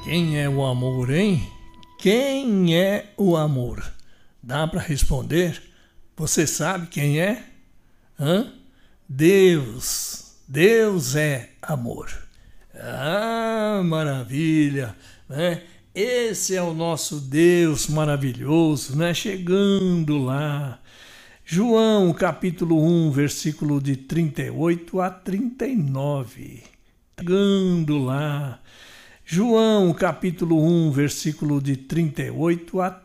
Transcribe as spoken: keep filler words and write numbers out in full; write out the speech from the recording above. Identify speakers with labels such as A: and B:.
A: Quem é o amor, hein? Quem é o amor? Dá para responder? Você sabe quem é? Hã? Deus. Deus é amor. Ah, maravilha, né? Esse é o nosso Deus maravilhoso, né? Chegando lá. João, capítulo um, versículo de trinta e oito a trinta e nove. Chegando lá. João, capítulo um, versículo de trinta e oito a